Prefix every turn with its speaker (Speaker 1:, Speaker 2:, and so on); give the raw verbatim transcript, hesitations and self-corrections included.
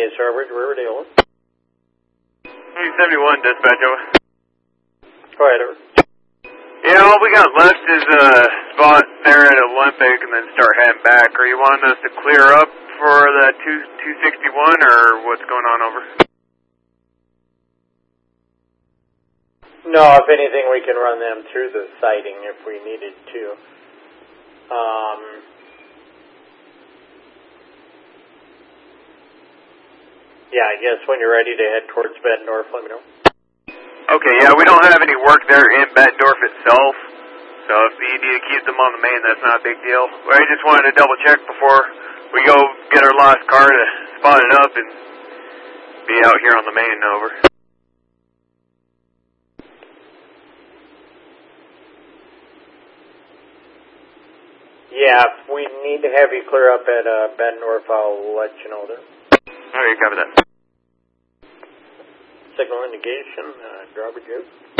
Speaker 1: Starbridge, Riverdale.
Speaker 2: three seventy-one, dispatch, over.
Speaker 1: Go ahead, over.
Speaker 2: Yeah, all we got left is a spot there at Olympic and then start heading back. Are you wanting us to clear up for the two, two sixty-one, or what's going on, over?
Speaker 1: No, if anything, we can run them through the sighting if we needed to. Um, yeah, I guess when you're ready to head towards Bettendorf, let me know.
Speaker 2: Okay, yeah, we don't have any work there in Bettendorf itself, so if you need to keep them on the main, that's not a big deal. I just wanted to double check before we go get our lost car to spot it up and be out here on the main, over.
Speaker 1: Yeah, if we need to have you clear up at uh, Bettendorf, I'll let you know there.
Speaker 2: Okay, copy that.
Speaker 1: Signal indication, uh, driver Joe.